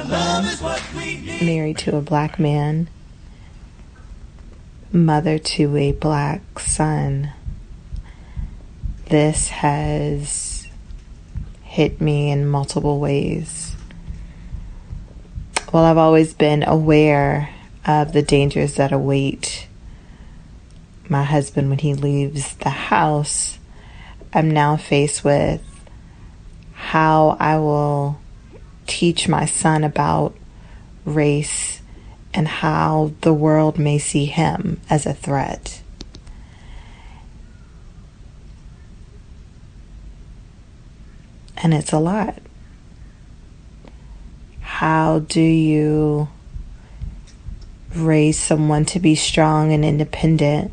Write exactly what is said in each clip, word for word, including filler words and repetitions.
Married to a black man, mother to a black son. This has hit me in multiple ways. While I've always been aware of the dangers that await my husband when he leaves the house, I'm now faced with how I will teach my son about race and how the world may see him as a threat. And it's a lot. How do you raise someone to be strong and independent,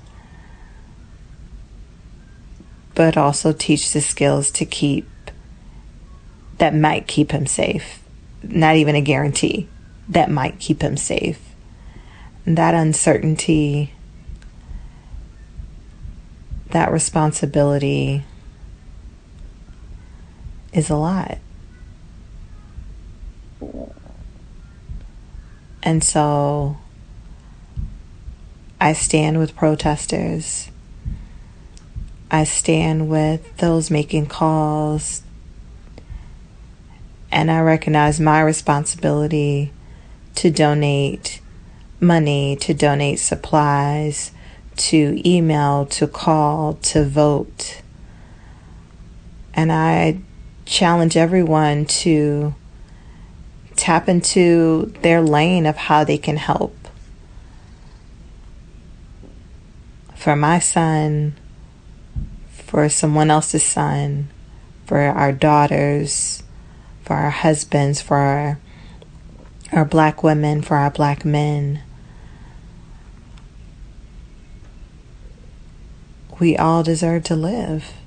but also teach the skills to keep, that might keep him safe? Not even a guarantee, that might keep him safe. That uncertainty, that responsibility is a lot. And so I stand with protesters. I stand with those making calls. And I recognize my responsibility to donate money, to donate supplies, to email, to call, to vote. And I challenge everyone to tap into their lane of how they can help. For my son, for someone else's son, for our daughters, for our husbands, for our, our black women, for our black men. We all deserve to live.